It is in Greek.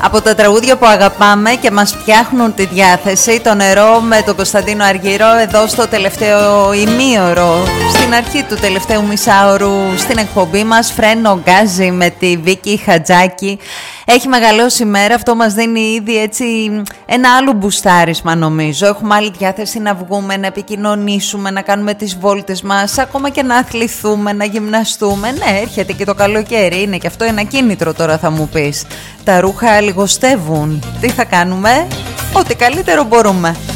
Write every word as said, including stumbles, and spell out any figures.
Από τα τραγούδια που αγαπάμε και μας φτιάχνουν τη διάθεση, το νερό με τον Κωνσταντίνο Αργυρό εδώ στο τελευταίο ημίωρο, στην αρχή του τελευταίου μισάωρου στην εκπομπή μας. Φρένο γκάζι με τη Βίκη Χατζάκη. Έχει μεγαλώσει η μέρα, αυτό μας δίνει ήδη έτσι ένα άλλο μπουστάρισμα νομίζω. Έχουμε άλλη διάθεση να βγούμε, να επικοινωνήσουμε, να κάνουμε τις βόλτες μας, ακόμα και να αθληθούμε, να γυμναστούμε. Ναι, έρχεται και το καλοκαίρι, είναι και αυτό ένα κίνητρο τώρα θα μου πεις. Τα ρούχα λιγοστεύουν. Τι θα κάνουμε? Ό,τι καλύτερο μπορούμε.